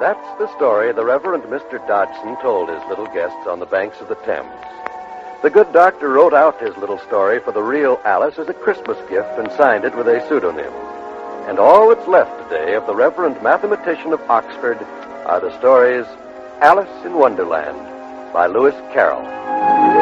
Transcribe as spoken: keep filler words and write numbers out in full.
that's the story the Reverend Mister Dodgson told his little guests on the banks of the Thames. The good doctor wrote out his little story for the real Alice as a Christmas gift and signed it with a pseudonym. And all that's left today of the Reverend Mathematician of Oxford are the stories Alice in Wonderland by Lewis Carroll.